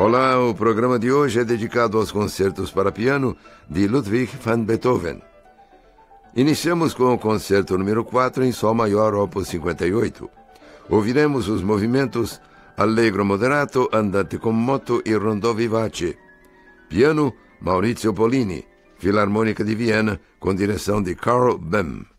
Olá, o programa de hoje é dedicado aos concertos para piano de Ludwig van Beethoven. Iniciamos com o concerto número 4 em Sol maior, opus 58. Ouviremos os movimentos Allegro moderato, Andante con moto e Rondò vivace. Piano, Maurizio Pollini. Filarmônica de Viena, com direção de Karl Böhm.